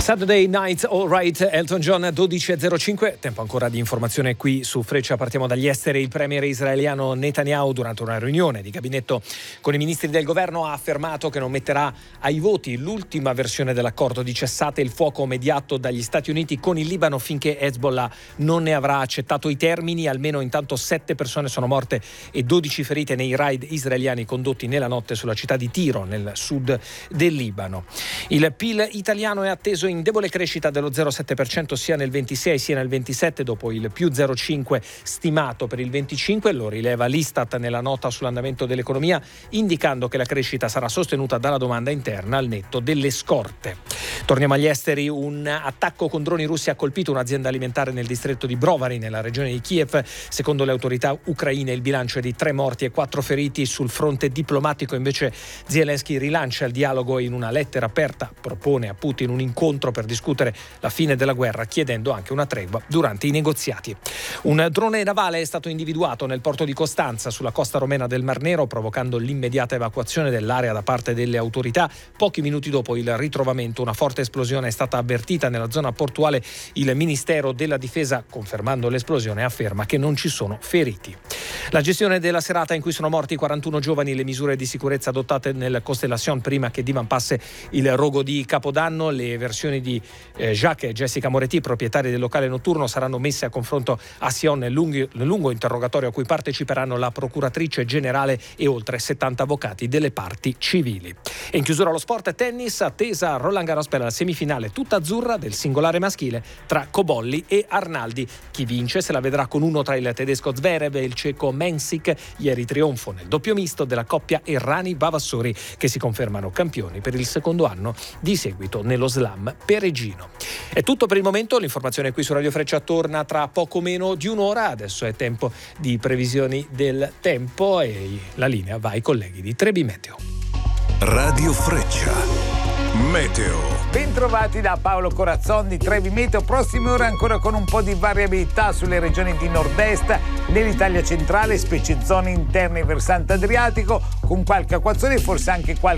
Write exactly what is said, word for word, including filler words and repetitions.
Saturday Night All Right, Elton John, dodici e zero cinque. Tempo ancora di informazione qui su Freccia. Partiamo dagli esteri. Il premier israeliano Netanyahu, durante una riunione di gabinetto con i ministri del governo, ha affermato che non metterà ai voti l'ultima versione dell'accordo di cessate il fuoco mediato dagli Stati Uniti con il Libano finché Hezbollah non ne avrà accettato i termini. Almeno intanto sette persone sono morte e dodici ferite nei raid israeliani condotti nella notte sulla città di Tiro, nel sud del Libano. Il P I L italiano è atteso in debole crescita dello zero virgola sette per cento sia nel ventisei sia nel ventisette, dopo il più zero virgola cinque stimato per il venticinque. Lo rileva l'Istat nella nota sull'andamento dell'economia, indicando che la crescita sarà sostenuta dalla domanda interna al netto delle scorte. Torniamo agli esteri. Un attacco con droni russi ha colpito un'azienda alimentare nel distretto di Brovary, nella regione di Kiev. Secondo le autorità ucraine il bilancio è di tre morti e quattro feriti. Sul fronte diplomatico invece Zelensky rilancia il dialogo in una lettera aperta, propone a Putin un incontro per discutere la fine della guerra, chiedendo anche una tregua durante i negoziati. Un drone navale è stato individuato nel porto di Costanza, sulla costa romena del Mar Nero, provocando l'immediata evacuazione dell'area da parte delle autorità. Pochi minuti dopo il ritrovamento, una forte esplosione è stata avvertita nella zona portuale. Il Ministero della Difesa, confermando l'esplosione, afferma che non ci sono feriti. La gestione della serata in cui sono morti quarantuno giovani, le misure di sicurezza adottate nel Constellation prima che divampasse il rogo di Capodanno, le versioni di eh, Jacques e Jessica Moretti, proprietari del locale notturno, saranno messe a confronto a Sion nel lungo, nel lungo interrogatorio a cui parteciperanno la procuratrice generale e oltre settanta avvocati delle parti civili. E in chiusura lo sport, tennis, attesa a Roland Garros per la semifinale tutta azzurra del singolare maschile tra Cobolli e Arnaldi. Chi vince se la vedrà con uno tra il tedesco Zverev e il ceco Mensik. Ieri trionfo nel doppio misto della coppia Errani-Vavassori, che si confermano campioni per il secondo anno di seguito nello slam peregino. È tutto per il momento. L'informazione qui su Radio Freccia torna tra poco meno di un'ora. Adesso è tempo di previsioni del tempo e la linea va ai colleghi di Trebi Meteo. Radio Freccia Meteo. Bentrovati da Paolo Corazzon di Trebi Meteo. Prossime ore ancora con un po' di variabilità sulle regioni di nord-est dell'Italia centrale, specie zone interne e versante adriatico, con qualche acquazzone e forse anche qualche